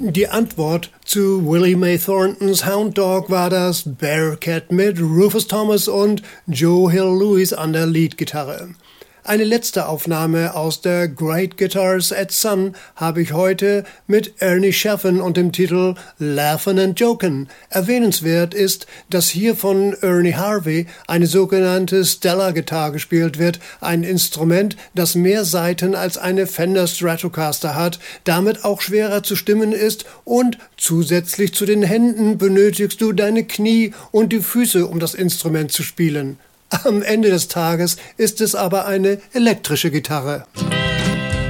Die Antwort zu Willie Mae Thorntons Hound Dog war das Bearcat mit Rufus Thomas und Joe Hill Lewis an der Leadgitarre. Eine letzte Aufnahme aus der Great Guitars at Sun habe ich heute mit Ernie Chaffin und dem Titel Laughin' and Jokin'. Erwähnenswert ist, dass hier von Ernie Harvey eine sogenannte Stellar-Gitarre gespielt wird, ein Instrument, das mehr Saiten als eine Fender Stratocaster hat, damit auch schwerer zu stimmen ist und zusätzlich zu den Händen benötigst du deine Knie und die Füße, um das Instrument zu spielen. Am Ende des Tages ist es aber eine elektrische Gitarre.